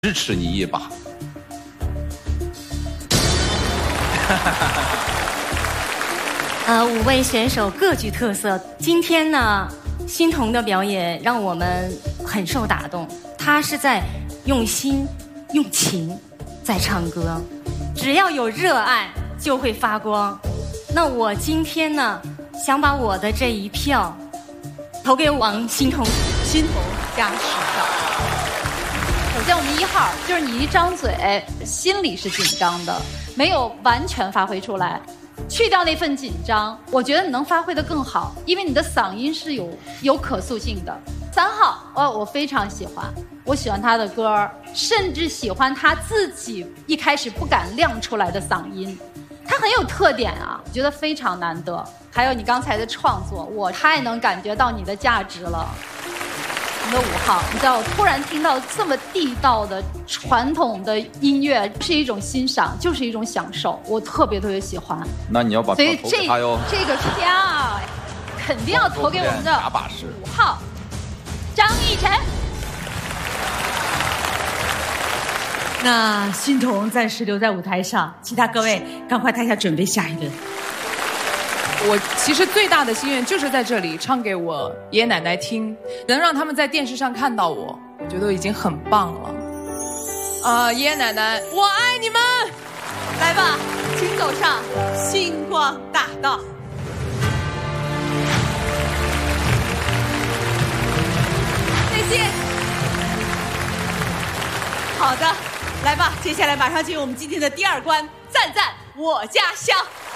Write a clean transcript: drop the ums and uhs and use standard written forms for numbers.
支持你一把。 5位选手各具特色。今天呢，欣桐的表演让我们很受打动。她是在用心、用情在唱歌，只要有热爱就会发光。那我今天呢，想把我的这一票投给王欣桐。 欣桐加10票。首先，我们1号就是你一张嘴，心里是紧张的，没有完全发挥出来。去掉那份紧张，我觉得你能发挥得更好，因为你的嗓音是有可塑性的。3号，我非常喜欢，我喜欢他的歌，甚至喜欢他自己一开始不敢亮出来的嗓音，他很有特点啊，我觉得非常难得。还有你刚才的创作，我太能感觉到你的价值了。你的5号，你知道我突然听到这么地道的传统的音乐，是一种欣赏，就是一种享受，我特别特别喜欢。 那你要把票投给他哟。 这个票肯定要投给我们的5号张逸晨。 那欣桐暂时留在舞台上，其他各位赶快台下准备下一轮。 我其实最大的心愿就是在这里唱给我爷爷奶奶听，能让他们在电视上看到我觉得已经很棒了。爷爷奶奶，我爱你们！ 来吧，请走上星光大道。再见。好的，来吧，接下来马上进入我们今天的第2关，赞赞我家乡。